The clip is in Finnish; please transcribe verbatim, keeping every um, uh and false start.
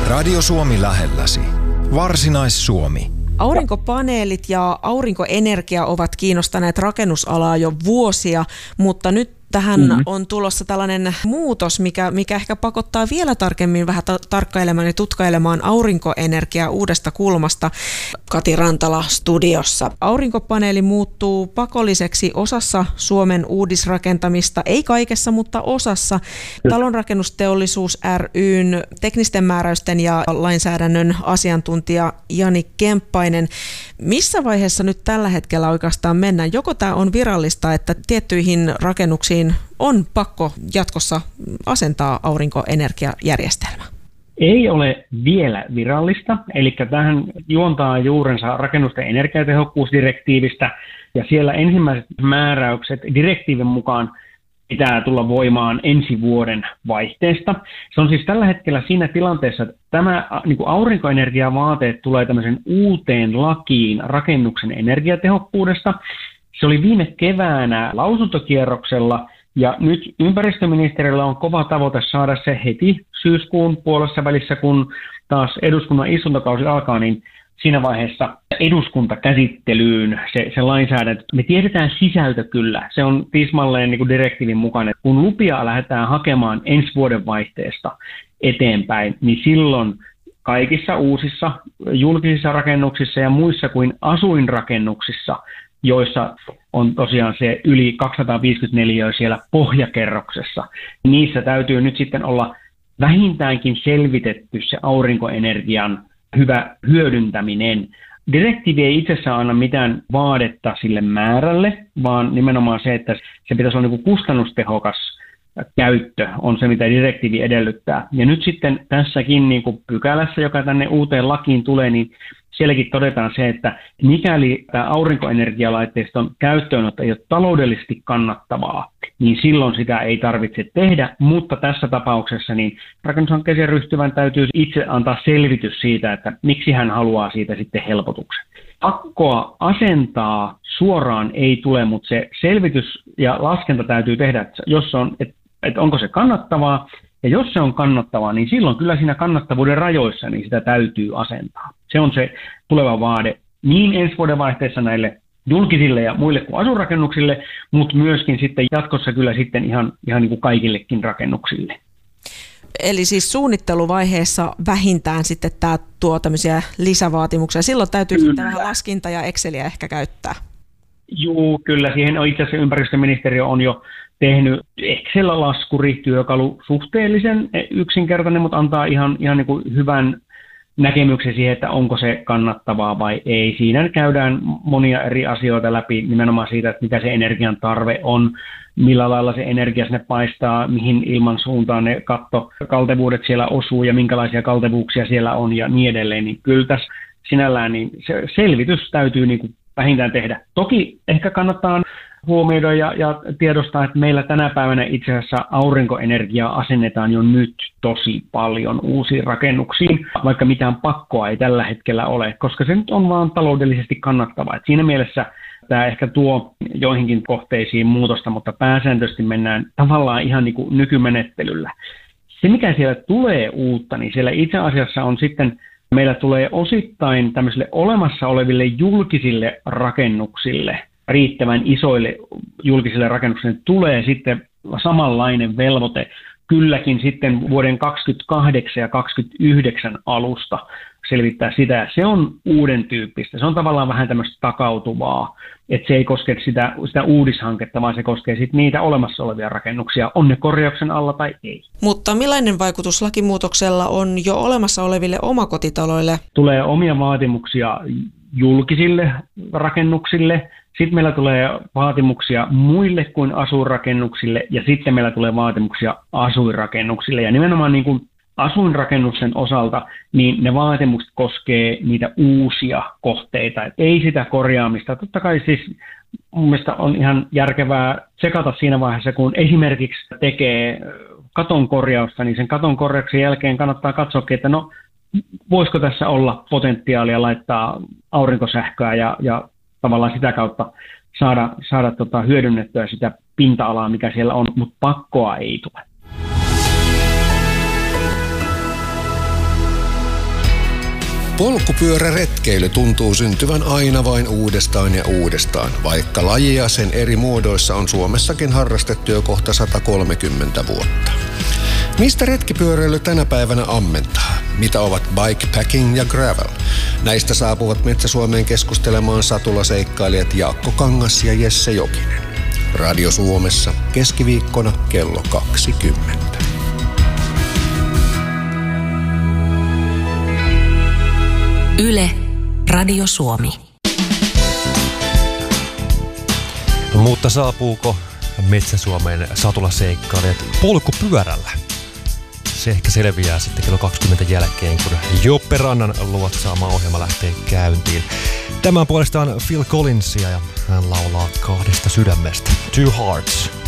Radio Suomi lähelläsi. Varsinais-Suomi. Aurinkopaneelit ja aurinkoenergia ovat kiinnostaneet rakennusalaa jo vuosia, mutta nyt tähän mm-hmm. on tulossa tällainen muutos, mikä, mikä ehkä pakottaa vielä tarkemmin vähän ta- tarkkailemaan ja tutkailemaan aurinkoenergiaa uudesta kulmasta. Kati Rantala studiossa. Aurinkopaneeli muuttuu pakolliseksi osassa Suomen uudisrakentamista, ei kaikessa, mutta osassa. Talonrakennusteollisuus ry:n teknisten määräysten ja lainsäädännön asiantuntija Jani Kemppainen. Missä vaiheessa nyt tällä hetkellä oikeastaan mennään? Joko tämä on virallista, että tiettyihin rakennuksiin on pakko jatkossa asentaa aurinkoenergiajärjestelmä? Ei ole vielä virallista, eli tähän juontaa juurensa rakennusten energiatehokkuusdirektiivistä, ja siellä ensimmäiset määräykset direktiivin mukaan pitää tulla voimaan ensi vuoden vaihteesta. Se on siis tällä hetkellä siinä tilanteessa, että tämä niin kuin aurinkoenergiavaateet tulee tämmöisen uuteen lakiin rakennuksen energiatehokkuudesta. Se oli viime keväänä lausuntokierroksella, ja nyt ympäristöministeriöllä on kova tavoite saada se heti syyskuun puolessa välissä, kun taas eduskunnan istuntokausi alkaa, niin siinä vaiheessa eduskuntakäsittelyyn se, se lainsäädäntö. Me tiedetään sisältö kyllä. Se on tismalleen niin kuin direktiivin mukainen. Kun lupia lähdetään hakemaan ensi vuoden vaihteesta eteenpäin, niin silloin kaikissa uusissa julkisissa rakennuksissa ja muissa kuin asuinrakennuksissa, joissa on tosiaan se yli kaksisataaviisikymmentäneljä siellä pohjakerroksessa, niissä täytyy nyt sitten olla vähintäänkin selvitetty se aurinkoenergian hyvä hyödyntäminen. Direktiivi ei itsessään anna mitään vaadetta sille määrälle, vaan nimenomaan se, että se pitäisi olla niin kuin kustannustehokas käyttö on se, mitä direktiivi edellyttää. Ja nyt sitten tässäkin niin kuin pykälässä, joka tänne uuteen lakiin tulee, niin sielläkin todetaan se, että mikäli tämä aurinkoenergialaitteiston käyttöönotto ei ole taloudellisesti kannattavaa, niin silloin sitä ei tarvitse tehdä, mutta tässä tapauksessa niin rakennushankkeeseen ryhtyvän täytyy itse antaa selvitys siitä, että miksi hän haluaa siitä sitten helpotuksen. Pakkoa asentaa suoraan ei tule, mutta se selvitys ja laskenta täytyy tehdä, että jos on, että, että onko se kannattavaa, ja jos se on kannattavaa, niin silloin kyllä siinä kannattavuuden rajoissa niin sitä täytyy asentaa. Se on se tuleva vaade niin ensi vuoden vaihteessa näille julkisille ja muille kuin asuinrakennuksille, mutta myöskin sitten jatkossa kyllä sitten ihan, ihan niin kuin kaikillekin rakennuksille. Eli siis suunnitteluvaiheessa vähintään sitten tämä tuo tämmöisiä lisävaatimuksia. Silloin täytyy kyllä sitten vähän laskinta ja Exceliä ehkä käyttää. Joo, kyllä. Siihen on itse asiassa ympäristöministeriö on jo tehnyt Excel-laskuri, työkalu suhteellisen yksinkertainen, mutta antaa ihan, ihan niin kuin hyvän näkemyksen siihen, että onko se kannattavaa vai ei. Siinä käydään monia eri asioita läpi, nimenomaan siitä, että mitä se energian tarve on, millä lailla se energia sinne paistaa, mihin ilman suuntaan ne kattokaltevuudet siellä osuu ja minkälaisia kaltevuuksia siellä on ja niin edelleen. Niin kyllä tässä sinällään niin se selvitys täytyy niin kuin vähintään tehdä. Toki ehkä kannattaa huomioida ja, ja tiedostaa, että meillä tänä päivänä itse asiassa aurinkoenergiaa asennetaan jo nyt tosi paljon uusiin rakennuksiin, vaikka mitään pakkoa ei tällä hetkellä ole, koska se nyt on vaan taloudellisesti kannattavaa. Et siinä mielessä tämä ehkä tuo joihinkin kohteisiin muutosta, mutta pääsääntöisesti mennään tavallaan ihan niin kuin nykymenettelyllä. Se, mikä siellä tulee uutta, niin siellä itse asiassa on sitten, meillä tulee osittain tämmöisille olemassa oleville julkisille rakennuksille, riittävän isoille julkisille rakennuksille tulee sitten samanlainen velvoite kylläkin sitten vuoden kaksikymmentäkahdeksan ja kaksikymmentäyhdeksän alusta selvittää sitä. Se on uuden tyyppistä. Se on tavallaan vähän tämmöistä takautuvaa, että se ei koske sitä, sitä uudishanketta, vaan se koskee sitten niitä olemassa olevia rakennuksia, on ne korjauksen alla tai ei. Mutta millainen vaikutus lakimuutoksella on jo olemassa oleville omakotitaloille? Tulee omia vaatimuksia julkisille rakennuksille. Sitten meillä tulee vaatimuksia muille kuin asuinrakennuksille ja sitten meillä tulee vaatimuksia asuinrakennuksille. Ja nimenomaan niin kuin asuinrakennuksen osalta niin ne vaatimukset koskee niitä uusia kohteita. Et ei sitä korjaamista. Totta kai siis mun mielestä on ihan järkevää tsekata siinä vaiheessa, kun esimerkiksi tekee katon korjausta, niin sen katon korjauksen jälkeen kannattaa katsoa, että no voisiko tässä olla potentiaalia laittaa aurinkosähköä ja, ja tavallaan sitä kautta saada, saada tota hyödynnettyä sitä pinta-alaa, mikä siellä on, mutta pakkoa ei tule. Polkupyöräretkeily tuntuu syntyvän aina vain uudestaan ja uudestaan, vaikka lajia sen eri muodoissa on Suomessakin harrastettu jo kohta sata kolmekymmentä vuotta. Mistä retkipyöräily tänä päivänä ammentaa? Mitä ovat bikepacking ja gravel? Näistä saapuvat Metsä-Suomeen keskustelemaan satulaseikkailijat Jaakko Kangas ja Jesse Jokinen. Radio Suomessa keskiviikkona kello kaksikymmentä. Yle, Radio Suomi. Mutta saapuuko Metsä-Suomeen satulaseikkailijat polkupyörällä? Se ehkä selviää sitten kello kaksikymmentä jälkeen, kun Joppe Rannan luotsaama ohjelma lähtee käyntiin. Tämän puolestaan Phil Collinsia ja hän laulaa Kahdesta sydämestä. Two Hearts.